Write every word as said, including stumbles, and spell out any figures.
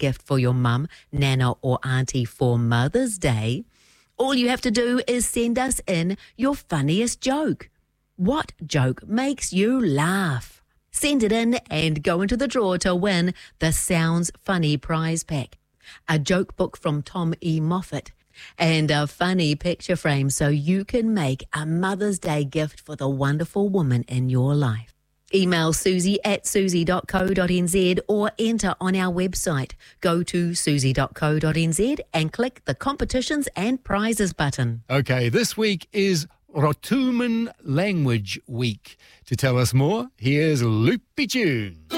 gift for your mum, nana or auntie for Mother's Day, all you have to do is send us in your funniest joke. What joke makes you laugh? Send it in and go into the draw to win the Sounds Funny prize pack, a joke book from Tom E. Moffat, and a funny picture frame so you can make a Mother's Day gift for the wonderful woman in your life. Email Susie at susie dot co dot n z or enter on our website. Go to susie dot co dot n z and click the competitions and prizes button. Okay, this week is Rotuman Language Week. To tell us more, here's Loopy Tunes.